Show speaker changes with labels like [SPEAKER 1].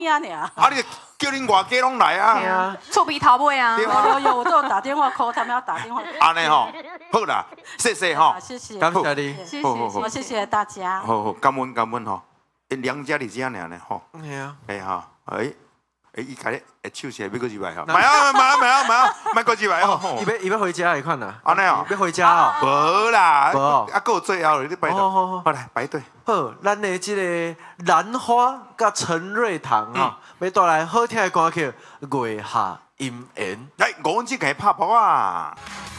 [SPEAKER 1] 呀尔。
[SPEAKER 2] 啊，你叫恁外家拢来啊！
[SPEAKER 3] 臭鼻头尾啊！
[SPEAKER 1] 有，我都有打电话 call 他们要打电话。
[SPEAKER 2] 安尼吼，好啦，谢谢吼，
[SPEAKER 1] 谢谢，
[SPEAKER 4] 感谢你，
[SPEAKER 3] 谢
[SPEAKER 2] 好好好
[SPEAKER 3] 谢，
[SPEAKER 1] 谢谢大家。
[SPEAKER 2] 好，感恩吼，两家伫遮尔呢吼，
[SPEAKER 4] 系啊，
[SPEAKER 2] 哎哈，伊家咧手势要过入来吼，买过入来吼，
[SPEAKER 4] 伊要回家，你看呐，
[SPEAKER 2] 安尼哦，
[SPEAKER 4] 要回家哦。
[SPEAKER 2] 无啦，
[SPEAKER 4] 无哦
[SPEAKER 2] 啊，还有最后你排队，
[SPEAKER 4] 好
[SPEAKER 2] 好来排队。
[SPEAKER 4] 好，咱的这个兰花甲陈瑞堂哈，要带来好听的歌曲《月下姻缘》。
[SPEAKER 2] 来，5分钟给拍谱啊！